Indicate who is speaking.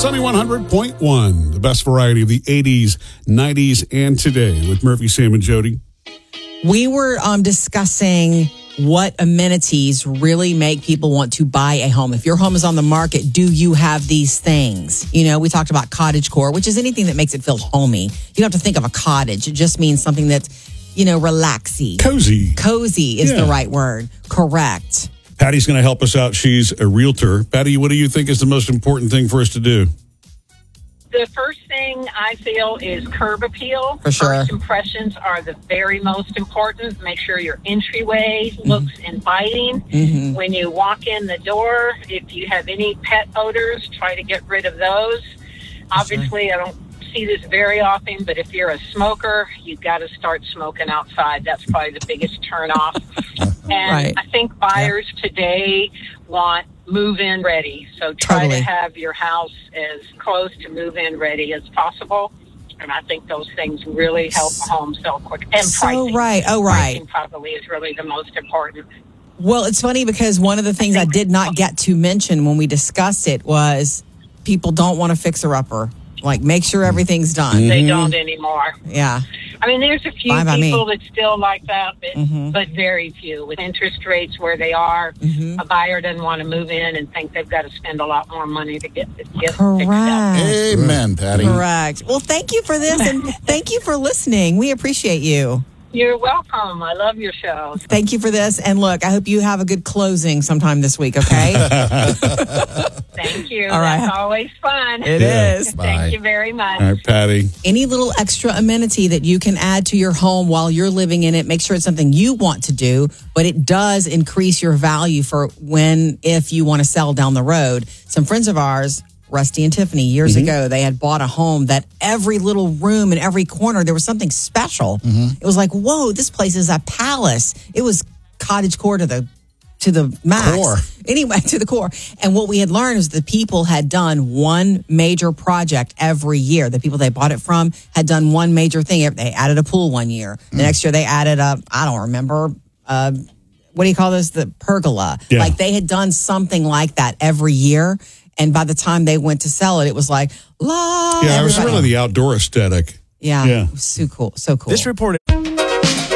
Speaker 1: Sunny 100.1, the best variety of the 80s, 90s, and today with Murphy, Sam, and Jody.
Speaker 2: We were discussing what amenities really make people want to buy a home. If your home is on the market, do you have these things? You know, we talked about cottagecore, which is anything that makes it feel homey. You don't have to think of a cottage. It just means something that's, relaxy.
Speaker 1: Cozy.
Speaker 2: Cozy is the right word. Correct.
Speaker 1: Patty's going to help us out. She's a realtor. Patty, what do you think is the most important thing for us to do?
Speaker 3: The first thing I feel is curb appeal.
Speaker 2: For sure.
Speaker 3: First impressions are the very most important. Make sure your entryway looks inviting.
Speaker 2: Mm-hmm.
Speaker 3: When you walk in the door, if you have any pet odors, try to get rid of those. Obviously, I don't see this very often, but if you're a smoker, you've got to start smoking outside. That's probably the biggest turnoff. And I think buyers today want move-in ready. So try to have your house as close to move-in ready as possible. And I think those things really help a home sell quick. And pricing. Pricing probably is really the most important.
Speaker 2: Well, it's funny because one of the things I did not get to mention when we discussed it was people don't want to fixer-upper. Like, make sure everything's done.
Speaker 3: They don't anymore.
Speaker 2: Yeah.
Speaker 3: I mean, there's a few people that still like that, but very few. With interest rates where they are, a buyer doesn't want to move in and think they've got to spend a lot more money to get fixed up.
Speaker 4: Amen, Patty.
Speaker 2: Correct. Well, thank you for this, and thank you for listening. We appreciate you.
Speaker 3: You're welcome. I love your show.
Speaker 2: Thank you for this. And look, I hope you have a good closing sometime this week, okay?
Speaker 3: Thank you.
Speaker 2: All right.
Speaker 3: That's always fun.
Speaker 2: It is.
Speaker 3: Thank you very much.
Speaker 1: All right, Patty.
Speaker 2: Any little extra amenity that you can add to your home while you're living in it, make sure it's something you want to do, but it does increase your value for if you want to sell down the road. Some friends of ours, Rusty and Tiffany, years ago, they had bought a home that every little room in every corner, there was something special. It was like, whoa, this place is a palace. It was cottagecore to the max.
Speaker 4: Core.
Speaker 2: Anyway, to the core. And what we had learned is the people had done one major project every year. The people they bought it from had done one major thing. They added a pool one year. The next year they added I don't remember, what do you call this? The pergola.
Speaker 1: Yeah.
Speaker 2: Like they had done something like that every year. And by the time they went to sell it, it was like,
Speaker 1: Yeah, it was really the outdoor aesthetic.
Speaker 2: Yeah. It was so cool. So cool.
Speaker 4: This report